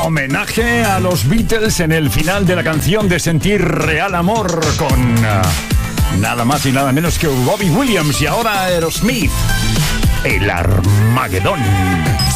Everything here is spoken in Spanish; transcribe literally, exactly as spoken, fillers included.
homenaje a los Beatles en el final de la canción de Sentir Real Amor con uh, nada más y nada menos que Robbie Williams y ahora Aerosmith, el Armagedón.